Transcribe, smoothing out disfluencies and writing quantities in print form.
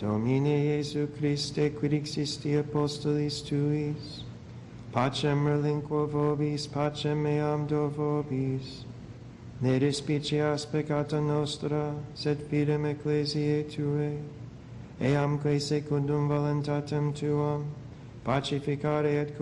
Domine Iesu Christe, quid existi apostolis tuis, pacem relinquo vobis, pacem meam do vobis. Ne despicias peccata nostra, sed fidem ecclesiae Tuae, eamque secundum voluntatem Tuam, pacificare et